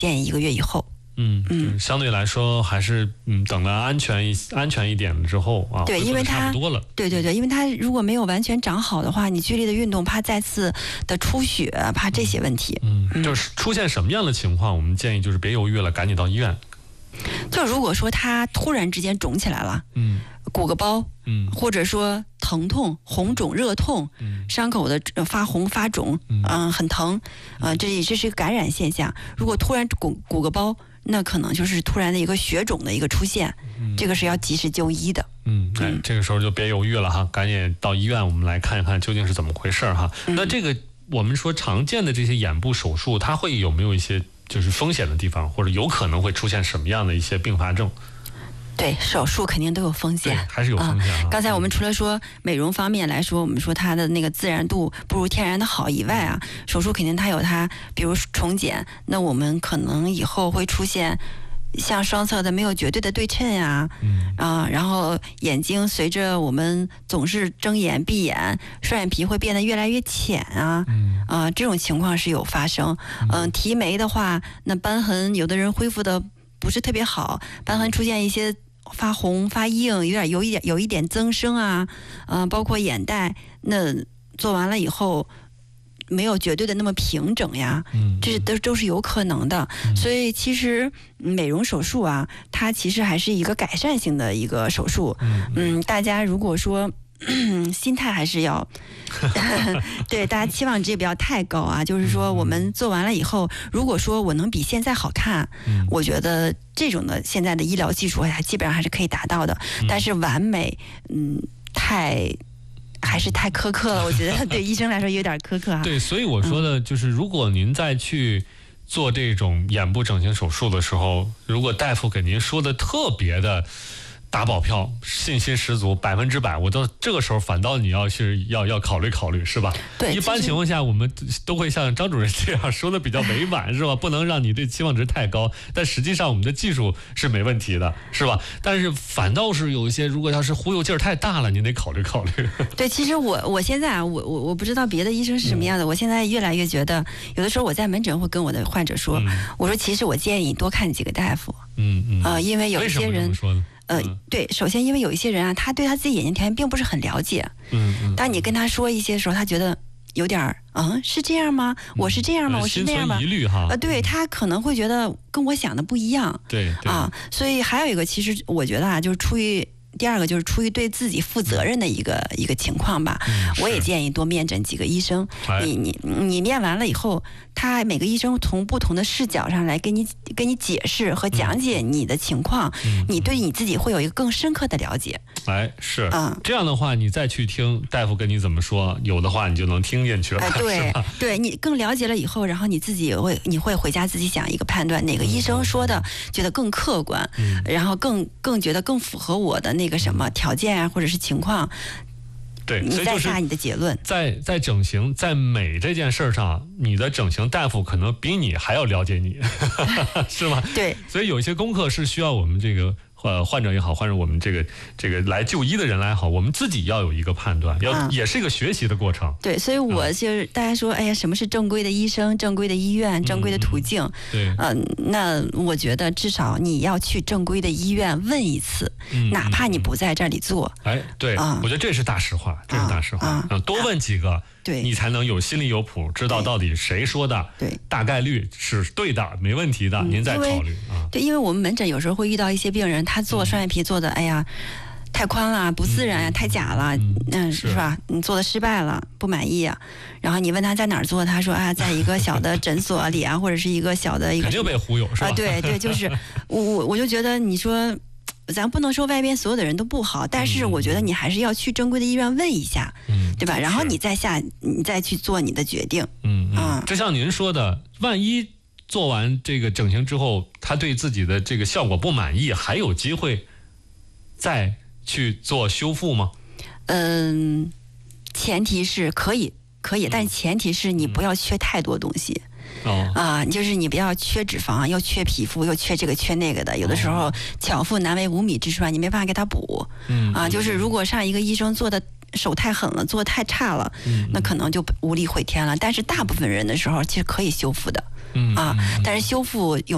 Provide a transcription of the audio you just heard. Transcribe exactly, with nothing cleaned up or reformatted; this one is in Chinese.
建议一个月以后。 嗯嗯，相对来说还是嗯等了安全一安全一点了之后啊， 对，因为它差不多了。 对对对，因为它如果没有完全长好的话，你剧烈的运动怕再次的出血，怕这些问题。 嗯，嗯就是出现什么样的情况，我们建议就是别犹豫了，赶紧到医院。 就如果说它突然之间肿起来了， 嗯， 鼓个包， 嗯， 或者说疼痛、红肿、热痛， 嗯， 伤口的发红发肿，嗯、呃，很疼，呃，这这是一个感染现象。如果突然鼓鼓个包，那可能就是突然的一个血肿的一个出现，嗯、这个是要及时就医的。 嗯，哎，这个时候就别犹豫了哈，赶紧到医院，我们来看一看究竟是怎么回事哈。嗯、那这个我们说常见的这些眼部手术，它会有没有一些就是风险的地方，或者有可能会出现什么样的一些并发症？ 对，手术肯定都有风险， 还是有风险啊。 啊刚才我们除了说美容方面来说，我们说它的那个自然度不如天然的好以外啊，手术肯定它有它，比如重睑，那我们可能以后会出现像双侧的没有绝对的对称呀、 嗯， 啊，然后眼睛随着我们总是睁眼闭眼，双眼皮会变得越来越浅啊， 嗯， 啊，这种情况是有发生。嗯、呃，提眉的话，那瘢痕有的人恢复的不是特别好，瘢痕出现一些发红发硬，有点有一点有一点增生啊，嗯、呃，包括眼袋，那做完了以后没有绝对的那么平整呀， 嗯， 这都都是有可能的。 嗯、 所以其实美容手术啊，它其实还是一个改善性的一个手术。 嗯， 嗯大家如果说心态还是要对大家期望值也不要太高啊，就是说我们做完了以后，如果说我能比现在好看， 嗯、 我觉得这种的现在的医疗技术还基本上还是可以达到的。 嗯、 但是完美，嗯，太还是太苛刻了，我觉得对医生来说有点苛刻啊。 对，所以我说的就是，如果您再去做这种眼部整形手术的时候，如果大夫给您说的特别的打保票，信心十足，百分之百，我到这个时候反倒你要是要要考虑考虑，是吧？ 对， 一般情况下我们都会像张主任这样说的比较委婉，是吧？不能让你对期望值太高，但实际上我们的技术是没问题的，是吧？但是反倒是有一些，如果要是忽悠劲儿太大了，您得考虑考虑。 对，其实我我现在啊，我我我不知道别的医生是什么样的，嗯、我现在越来越觉得，有的时候我在门诊会跟我的患者说，嗯、我说其实我建议你多看几个大夫， 嗯嗯， 呃，因为有一些人。 为什么这么说呢？ 呃，对，首先因为有一些人啊，他对他自己眼睛条件并不是很了解。 嗯嗯。 当你跟他说一些时候，他觉得有点儿，嗯，是这样吗？我是这样吗？ 嗯、 我是那样吗？ 心存疑虑哈。 呃，对他可能会觉得跟我想的不一样。 对对。 啊，所以还有一个，其实我觉得啊，就是出于第二个，就是出于对自己负责任的一个、嗯、一个情况吧。 嗯、 我也建议多面诊几个医生。 哎、 你你你面完了以后，他每个医生从不同的视角上来给你给你解释和讲解你的情况， 嗯、 你对你自己会有一个更深刻的了解。 哎，是， 嗯， 这样的话，你再去听大夫跟你怎么说，有的话你就能听进去了。 哎，对，对你更了解了以后，然后你自己也会，你会回家自己想一个判断，哪个医生说的、嗯、觉得更客观， 嗯、 然后更更觉得更符合我的那个什么条件啊，或者是情况。 对， 你再下你的结论。 在在整形在美这件事上，你的整形大夫可能比你还要了解你，是吗？ 对， 所以有一些功课是需要我们这个。呃，患者也好，或者我们这个这个来就医的人来好，我们自己要有一个判断，要、嗯、也是一个学习的过程。 对，所以我就是、嗯、大家说，哎呀，什么是正规的医生、正规的医院、正规的途径？ 嗯、对， 嗯、呃，那我觉得至少你要去正规的医院问一次， 嗯、 哪怕你不在这里做。 哎，对，嗯、我觉得这是大实话，这是大实话。嗯，多问几个。 对， 你才能有心里有谱，知道到底谁说的， 对， 大概率是对的，没问题的，嗯、您再考虑啊。 对，因为我们门诊有时候会遇到一些病人，他做双眼皮做的，嗯、哎呀，太宽了，不自然呀，嗯、太假了，嗯，嗯是, 是吧？你做的失败了，不满意啊。然后你问他在哪儿做，他说啊，在一个小的诊所里啊，或者是一个小的一个， 肯定被忽悠是吧？ 啊，对对，就是我我我就觉得你说。咱不能说外边所有的人都不好，但是我觉得你还是要去正规的医院问一下， 嗯， 对吧？然后你再下，你再去做你的决定。 嗯嗯，就像您说的，万一做完这个整形之后，他对自己的这个效果不满意，还有机会再去做修复吗？ 嗯，前提是可以，可以，嗯、但前提是你不要缺太多东西。 哦啊，就是你不要缺脂肪，又缺皮肤，又缺这个缺那个的。有的时候、哦、巧妇难为无米之炊，你没办法给他补。 嗯啊，就是如果上一个医生做的手太狠了，做太差了， 嗯、 那可能就无力回天了。但是大部分人的时候，其实可以修复的。 嗯啊，但是修复有。